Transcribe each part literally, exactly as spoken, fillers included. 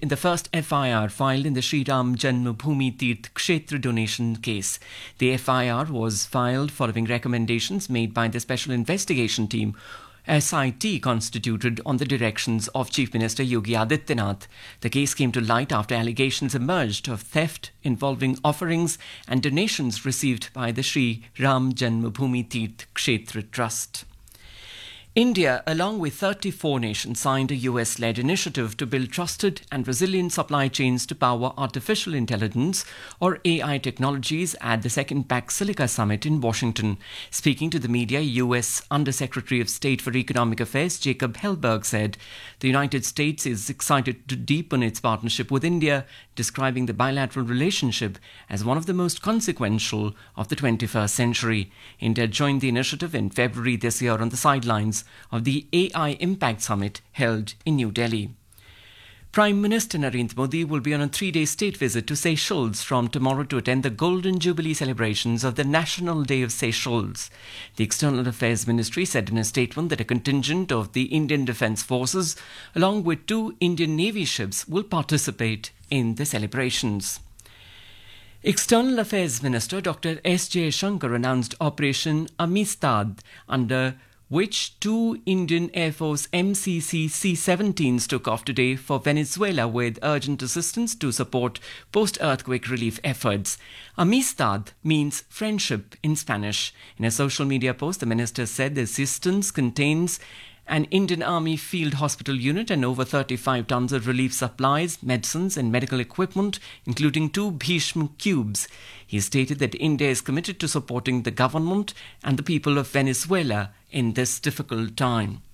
in the first F I R filed in the Sri Ram Janmabhoomi Tirth Kshetra donation case. The F I R was filed following recommendations made by the Special Investigation Team, S I T, constituted on the directions of Chief Minister Yogi Adityanath. The case came to light after allegations emerged of theft involving offerings and donations received by the Sri Ram Janmabhoomi Tirth Kshetra Trust. India, along with thirty-four nations, signed a U S-led initiative to build trusted and resilient supply chains to power artificial intelligence, or A I, technologies at the second Pax Silica Summit in Washington. Speaking to the media, U S Under-Secretary of State for Economic Affairs Jacob Hellberg said the United States is excited to deepen its partnership with India, describing the bilateral relationship as one of the most consequential of the twenty-first century. India joined the initiative in February this year on the sidelines of the A I Impact Summit held in New Delhi. Prime Minister Narendra Modi will be on a three-day state visit to Seychelles from tomorrow to attend the Golden Jubilee celebrations of the National Day of Seychelles. The External Affairs Ministry said in a statement that a contingent of the Indian Defence Forces, along with two Indian Navy ships, will participate in the celebrations. External Affairs Minister Doctor S Jaishankar announced Operation Amistad, under which two Indian Air Force M C C C seventeens took off today for Venezuela with urgent assistance to support post-earthquake relief efforts. Amistad means friendship in Spanish. In a social media post, the minister said the assistance contains an Indian Army Field Hospital unit and over thirty-five tons of relief supplies, medicines and medical equipment, including two Bhishma cubes. He stated that India is committed to supporting the government and the people of Venezuela in this difficult time.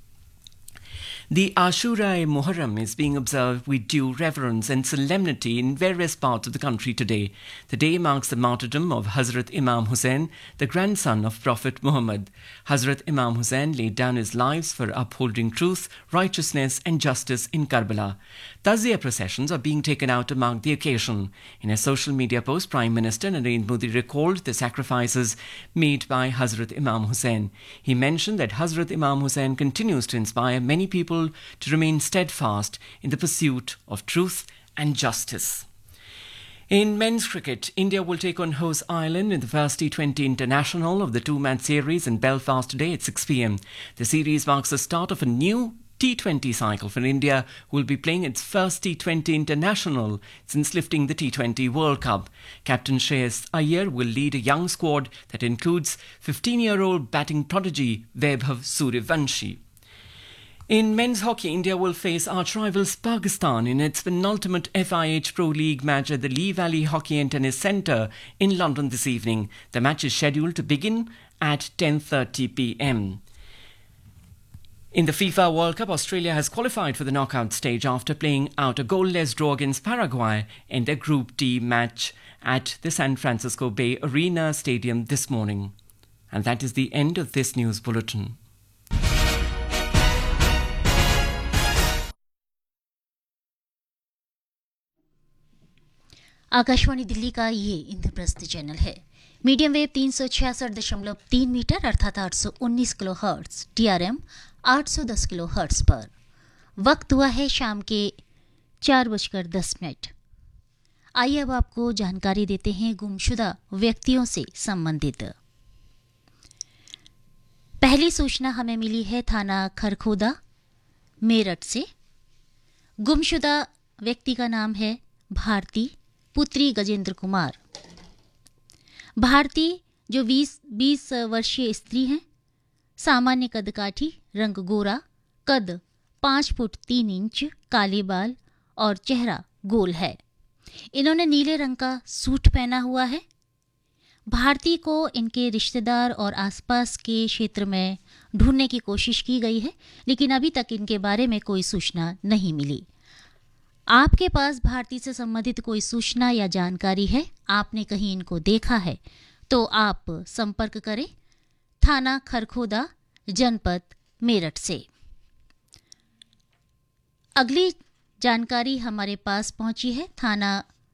The Ashura Muharram is being observed with due reverence and solemnity in various parts of the country today. The day marks the martyrdom of Hazrat Imam Hussain, the grandson of Prophet Muhammad. Hazrat Imam Hussain laid down his lives for upholding truth, righteousness and justice in Karbala. Taziyah processions are being taken out to mark the occasion. In a social media post, Prime Minister Narendra Modi recalled the sacrifices made by Hazrat Imam Hussain. He mentioned that Hazrat Imam Hussain continues to inspire many people to remain steadfast in the pursuit of truth and justice. In men's cricket, India will take on host Ireland in the first T twenty International of the two-match series in Belfast today at six p m. The series marks the start of a new T twenty cycle for India, who will be playing its first T twenty International since lifting the T twenty World Cup. Captain Shreyas Iyer will lead a young squad that includes fifteen-year-old batting prodigy Vaibhav Suryavanshi. In men's hockey, India will face arch rivals Pakistan in its penultimate F I H Pro League match at the Lee Valley Hockey and Tennis Centre in London this evening. The match is scheduled to begin at ten thirty p m. In the FIFA World Cup, Australia has qualified for the knockout stage after playing out a goalless draw against Paraguay in their Group D match at the San Francisco Bay Arena Stadium this morning. And that is the end of this news bulletin. Akashvani Delhi का ये Indraprastha channel है। Medium wave तीन सौ छियासठ दशमलव तीन metre अर्थात आठ सौ उन्नीस किलो हर्ट्स, टीआरएम आठ सौ दस किलो हर्ट्स पर। वक्त हुआ है शाम के चार बजकर दस मिनट। आइए अब आपको जानकारी देते हैं गुमशुदा व्यक्तियों से संबंधित। पहली सूचना हमें मिली है थाना खरखोदा मेरठ से। गुमशुदा व्यक्ति का नाम है भारती पुत्री गजेंद्र कुमार। भारती जो बीस वर्षीय स्त्री हैं, सामान्य कद काठी, रंग गोरा, कद पाँच फुट तीन इंच, काले बाल और चेहरा गोल है। इन्होंने नीले रंग का सूट पहना हुआ है। भारती को इनके रिश्तेदार और आसपास के क्षेत्र में ढूंढने की कोशिश की गई है, लेकिन अभी तक इनके बारे में कोई सूचना नहीं मिली। आपके पास भारती से संबंधित कोई सूचना या जानकारी है, आपने कहीं इनको देखा है, तो आप संपर्क करें थाना खरखोदा जनपद मेरठ से। अगली जानकारी हमारे पास पहुंची है थाना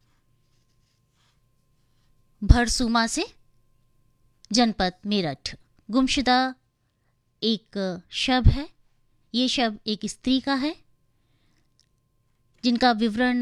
भरसूमा से, जनपद मेरठ। गुमशुदा एक शव है। ये शव एक स्त्री का है जिनका विवरण